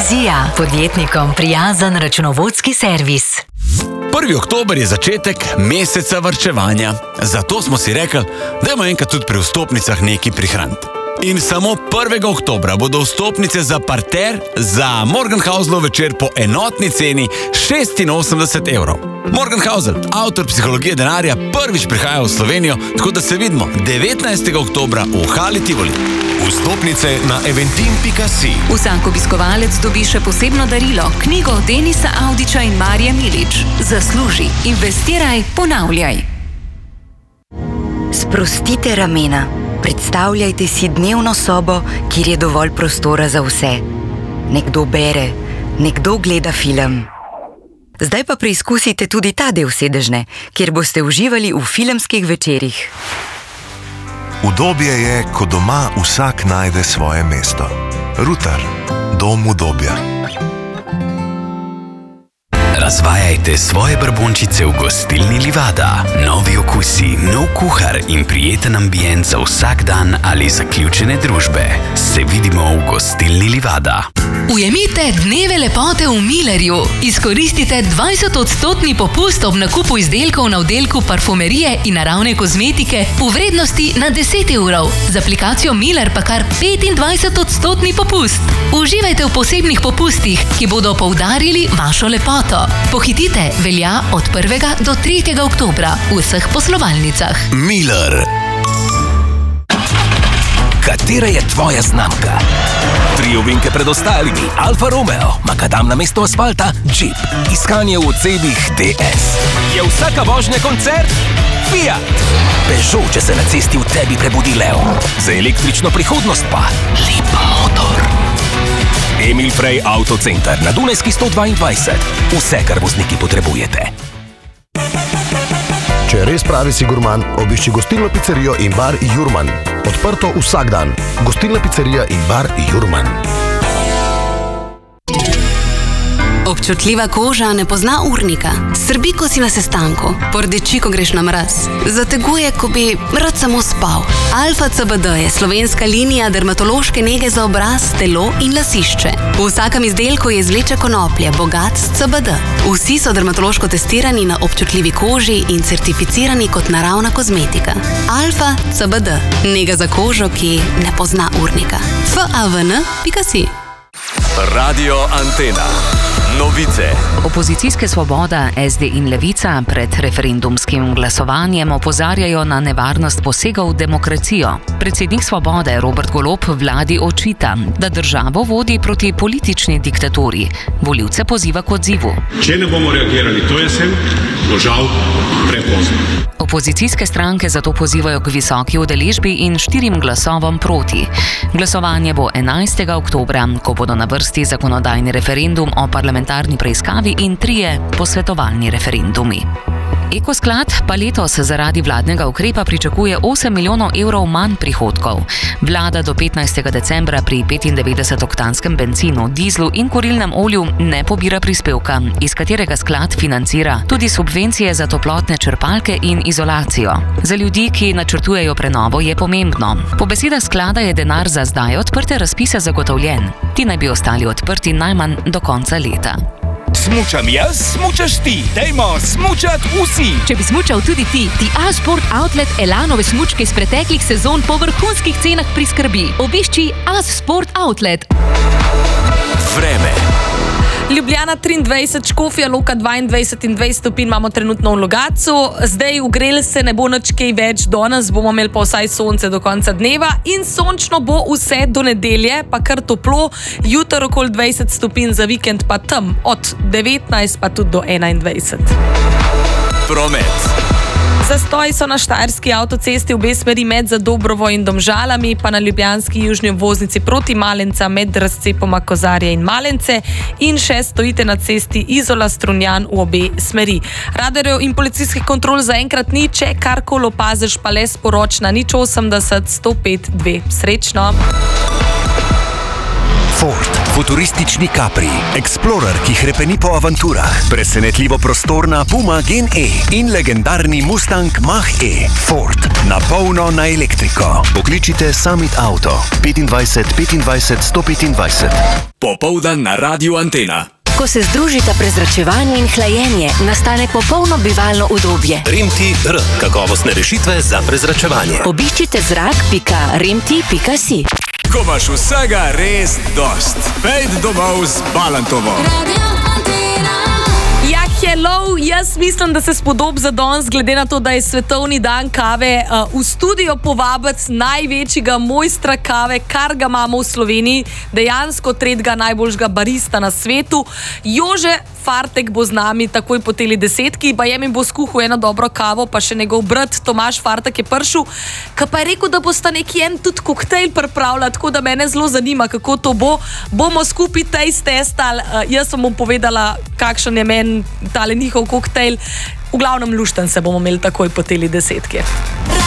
Vizija, podjetnikom prijazen računovodski servis. 1. oktober je začetek meseca varčevanja. Zato smo si rekli, dajmo enkrat tudi pri vstopnicah nekaj prihraniti. In samo 1. oktobra bodo vstopnice za parter za Morgenhausenov večer po enotni ceni 86 evrov. Morgenhausen, avtor Psihologije denarja, prvič prihaja v Slovenijo, tako da se vidimo 19. oktobra v Hali Tivoli. Vstopnice na eventim.si. Vsak obiskovalec dobi še posebno darilo, knjigo Denisa Avdića in Marije Milič. Zasluži, investiraj, ponavljaj. Sprostite ramena. Predstavljajte si dnevno sobo, kjer je dovolj prostora za vse. Nekdo bere, nekdo gleda film. Zdaj pa preizkusite tudi ta del sedežne, kjer boste uživali v filmskih večerih. Udobje je, ko doma vsak najde svoje mesto. Rutar, dom udobja. Razvajajte svoje brbončice v gostilni Livada. Novi okusi, nov kuhar in prijeten ambient za vsak dan ali zaključene družbe. Se vidimo v gostilni Livada. Ujemite dneve lepote v Millerju. Izkoristite 20% popust ob nakupu izdelkov na oddelku parfumerije in naravne kozmetike v vrednosti na 10 evrov. Z aplikacijo Miller pa kar 25% popust. Uživajte v posebnih popustih, ki bodo poudarili vašo lepoto. Pohitite, velja od 1. do 3. oktobra v vseh poslovalnicah. Miller. Katera je tvoja znamka? 3 ovinke pred ostalimi. Alfa Romeo, makadam na mesto asfalta, Jeep. Iskanje v odsebih DS. Je vsaka vožnja koncert? Fiat. Peugeot, če se na cesti v tebi prebudi lev. Za električno prihodnost pa Lep motor. Emil Frey Autocenter na Dunajski 122. Vse, kar vozniki potrebujete. Če res pravi si gurman, obišči gostilno pizzerijo in bar Jurman. Odprto vsak dan. Gostilna pizzerija in bar Jurman. Občutljiva koža ne pozna urnika. Srbi, ko si na sestanku. Pordeči, ko greš na mraz. Zateguje, ko bi rad samo spal. Alfa CBD je slovenska linija dermatološke nege za obraz, telo in lasišče. V vsakem izdelku je izvleče konoplje, bogat s CBD. Vsi so dermatološko testirani na občutljivi koži in certificirani kot naravna kozmetika. Alfa CBD. Nega za kožo, ki ne pozna urnika. FAVN.si. Radio Antena. Novice. Opozicijske Svoboda, SD in Levica pred referendumskim glasovanjem opozarjajo na nevarnost posegov v demokracijo. Predsednik Svobode Robert Golob vladi očita, da državo vodi proti politični diktaturi. Volivce poziva k odzivu. Če ne bomo reagirali to jesen, bo žal prepozno. Opozicijske stranke zato pozivajo k visoki udeležbi in 4 glasovom proti. Glasovanje bo 11. oktobra, ko bodo na vrsti zakonodajni referendum o parlamentarni preiskavi in 3 posvetovalni referendumi. Ekosklad pa letos zaradi vladnega ukrepa pričakuje 8 milijonov evrov manj prihodkov. Vlada do 15. decembra pri 95-oktanskem bencinu, dizlu in kurilnem olju ne pobira prispevka, iz katerega sklad financira tudi subvencije za toplotne črpalke in izolacijo. Za ljudi, ki načrtujejo prenovo, je pomembno. Po besedah sklada je denar za zdaj odprte razpise zagotovljen. Ti naj bi ostali odprti najmanj do konca leta. Smučam jaz, smučaš ti. Dajmo smučat vsi. Če bi smučal tudi ti, ti A-Sport Outlet Elanove smučke iz preteklih sezon po vrhunskih cenah priskrbi. Obišči A-Sport Outlet. Vreme. Ljubljana 23, Škofja Loka 22 in 20 stopinj imamo trenutno v Logatcu. Zdaj ugrel se ne bo nič kaj več, danes bomo imeli pa vsaj sonce do konca dneva in sončno bo vse do nedelje, pa kar toplo, jutro okoli 20 stopinj, za vikend pa tam od 19 pa tudi do 21. Promet. Zastoji so na štajerski avtocesti obe smeri med Zadobrovo in Domžalami, pa na ljubljanski južni obvoznici proti Malenca med razcepoma Kozarje in Malence in še stojite na cesti Izola-Strunjan v obe smeri. Radarjev in policijskih kontrol zaenkrat ni, če karkoli opaziš, pa le sporočna 080 105 2. Srečno! Ford, futuristični Capri, Explorer, ki hrepeni po avanturah, presenetljivo prostorna Puma Gen E in legendarni Mustang Mach-E. Ford, na polno na elektriko. Pokličite Summit Auto 25 25 125. Popoldan na Radiu Antena. Ko se združita prezračevanje in hlajenje, nastane popolno bivalno udobje. Remti-R. Kakovostne rešitve za prezračevanje. Obiščite zrak.remti.si. Ko imaš vsega res dost, pejdi domov z Balantovo. Ja, hello, jaz mislim, da se spodob za danes, glede na to, da je svetovni dan kave, v studio povabiti največjega mojstra kave, kar ga imamo v Sloveniji, dejansko tretjega najboljšega barista na svetu. Jože Fartek bo z nami takoj po teli 10, pa mi bo skuhal eno dobro kavo, pa še njegov brat Tomaž Fartek je prišel, ki pa je rekel, da bosta neki en tudi koktejl pripravljati, tako da mene zelo zanima, kako to bo. Bomo skupaj testali, jaz vam bom povedala, kakšen je meni tale njihov koktejl. V glavnem luštan se bomo imeli takoj po teli 10.